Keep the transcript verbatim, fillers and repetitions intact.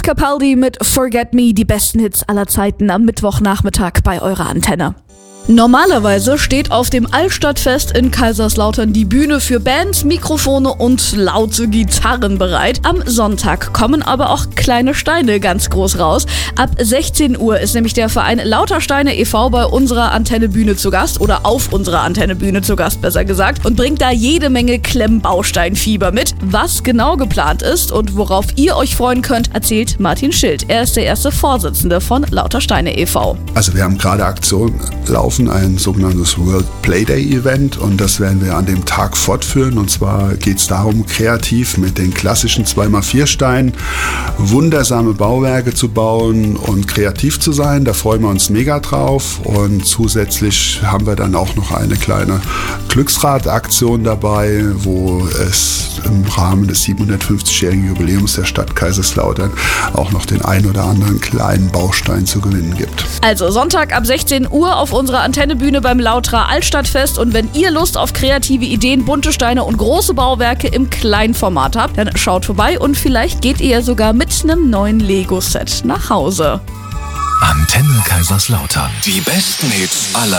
Capaldi mit Forget Me, die besten Hits aller Zeiten am Mittwochnachmittag bei eurer Antenne. Normalerweise steht auf dem Altstadtfest in Kaiserslautern die Bühne für Bands, Mikrofone und laute Gitarren bereit. Am Sonntag kommen aber auch kleine Steine ganz groß raus. Ab sechzehn Uhr ist nämlich der Verein Lauter Steine e V bei unserer Antenne-Bühne zu Gast oder auf unserer Antenne-Bühne zu Gast, besser gesagt, und bringt da jede Menge Klemmbaustein-Fieber mit. Was genau geplant ist und worauf ihr euch freuen könnt, erzählt Martin Schild. Er ist der erste Vorsitzende von Lauter Steine e V. Also wir haben gerade Aktionen laufen, ein sogenanntes World Playday Event, und das werden wir an dem Tag fortführen. Und zwar geht es darum, kreativ mit den klassischen zwei mal vier Steinen wundersame Bauwerke zu bauen und kreativ zu sein. Da freuen wir uns mega drauf. Und zusätzlich haben wir dann auch noch eine kleine Glücksrad-Aktion dabei, wo es im Rahmen des siebenhundertfünfzigjährigen Jubiläums der Stadt Kaiserslautern auch noch den ein oder anderen kleinen Baustein zu gewinnen gibt. Also Sonntag ab sechzehn Uhr auf unserer Antennebühne beim Lautra Altstadtfest, und wenn ihr Lust auf kreative Ideen, bunte Steine und große Bauwerke im Kleinformat habt, dann schaut vorbei und vielleicht geht ihr sogar mit einem neuen Lego-Set nach Hause. Antenne Kaiserslautern. Die besten Hits aller